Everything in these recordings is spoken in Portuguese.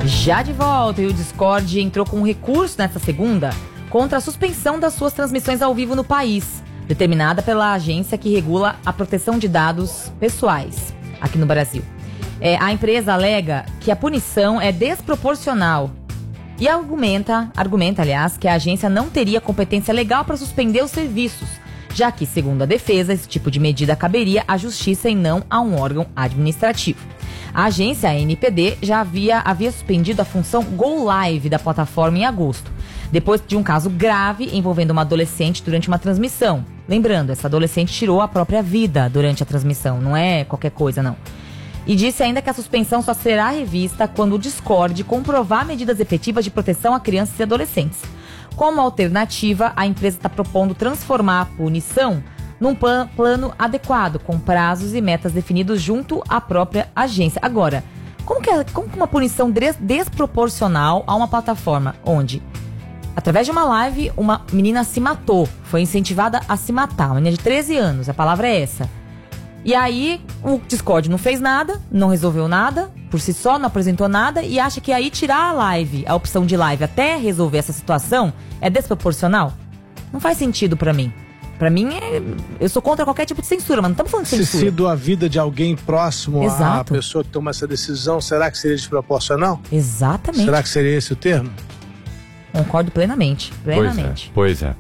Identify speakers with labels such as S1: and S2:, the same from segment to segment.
S1: Já de volta, e o Discord entrou com um recurso nesta segunda contra a suspensão das suas transmissões ao vivo no país, determinada pela agência que regula a proteção de dados pessoais aqui no Brasil. A empresa alega que a punição é desproporcional e argumenta, aliás, que a agência não teria competência legal para suspender os serviços, já que, segundo a defesa, esse tipo de medida caberia à justiça e não a um órgão administrativo. A agência, a ANPD, já havia suspendido a função Go Live da plataforma em agosto, depois de um caso grave envolvendo uma adolescente durante uma transmissão. Lembrando, essa adolescente tirou a própria vida durante a transmissão, não é qualquer coisa, não. E disse ainda que a suspensão só será revista quando o Discord comprovar medidas efetivas de proteção a crianças e adolescentes. Como alternativa, a empresa está propondo transformar a punição num plano adequado, com prazos e metas definidos junto à própria agência. Agora, como que uma punição desproporcional a uma plataforma onde, através de uma live, uma menina se matou, foi incentivada a se matar, uma menina de 13 anos, a palavra é essa. E aí, o Discord não fez nada, não resolveu nada, por si só, não apresentou nada, e acha que aí tirar a live, a opção de live, até resolver essa situação, é desproporcional? Não faz sentido pra mim. Pra mim, eu sou contra qualquer tipo de censura, mas não estamos falando de censura.
S2: Se sido a vida de alguém próximo
S1: Exato.
S2: à pessoa que toma essa decisão, será que seria desproporcional?
S1: Exatamente.
S2: Será que seria esse o termo?
S1: Concordo plenamente.
S3: Pois é.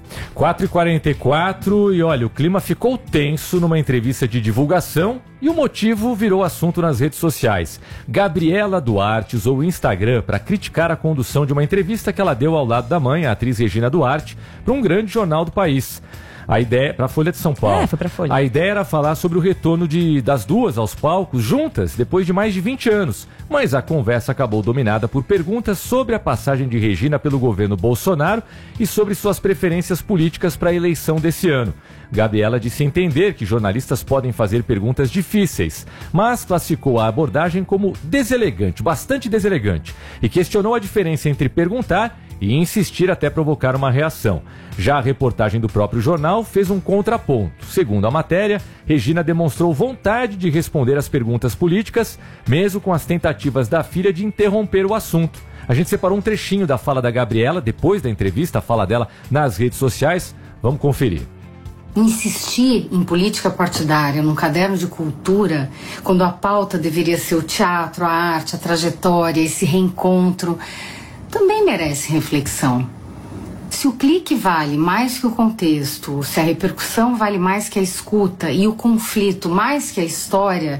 S3: 4h44 e olha, o clima ficou tenso numa entrevista de divulgação e o motivo virou assunto nas redes sociais. Gabriela Duarte usou o Instagram para criticar a condução de uma entrevista que ela deu ao lado da mãe, a atriz Regina Duarte, para um grande jornal do país. A ideia, para a Folha de São Paulo.
S1: Foi para a Folha.
S3: A ideia era falar sobre o retorno das duas aos palcos juntas depois de mais de 20 anos. Mas a conversa acabou dominada por perguntas sobre a passagem de Regina pelo governo Bolsonaro e sobre suas preferências políticas para a eleição desse ano. Gabriela disse entender que jornalistas podem fazer perguntas difíceis, mas classificou a abordagem como deselegante, bastante deselegante, e questionou a diferença entre perguntar e insistir até provocar uma reação. Já a reportagem do próprio jornal fez um contraponto. Segundo a matéria, Regina demonstrou vontade de responder às perguntas políticas, mesmo com as tentativas da filha de interromper o assunto. A gente separou um trechinho da fala da Gabriela, depois da entrevista, a fala dela nas redes sociais. Vamos conferir.
S4: Insistir em política partidária num caderno de cultura, quando a pauta deveria ser o teatro, a arte, a trajetória, esse reencontro, também merece reflexão. Se o clique vale mais que o contexto, se a repercussão vale mais que a escuta e o conflito mais que a história,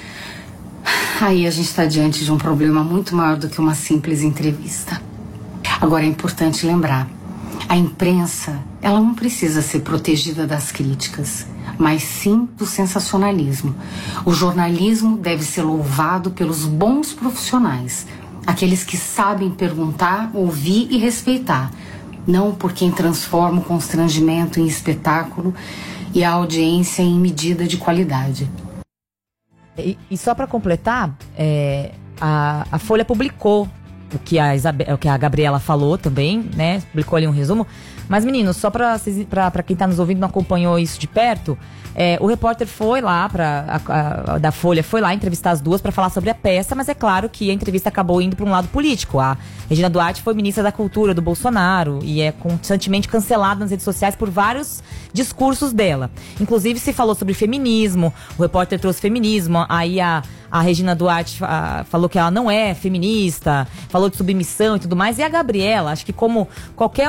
S4: aí a gente está diante de um problema muito maior do que uma simples entrevista. Agora é importante lembrar, a imprensa, ela não precisa ser protegida das críticas, mas sim do sensacionalismo. O jornalismo deve ser louvado pelos bons profissionais, aqueles que sabem perguntar, ouvir e respeitar, não por quem transforma o constrangimento em espetáculo e a audiência em medida de qualidade.
S1: E só para completar, a Folha publicou o que a Gabriela falou também, né? Publicou ali um resumo. Mas, meninos, só para quem tá nos ouvindo e não acompanhou isso de perto, o repórter foi lá, da Folha, foi lá entrevistar as duas para falar sobre a peça, mas é claro que a entrevista acabou indo para um lado político. A Regina Duarte foi ministra da Cultura do Bolsonaro e é constantemente cancelada nas redes sociais por vários discursos dela. Inclusive se falou sobre feminismo, o repórter trouxe feminismo, aí a Regina Duarte falou que ela não é feminista, falou de submissão e tudo mais, e a Gabriela, acho que como qualquer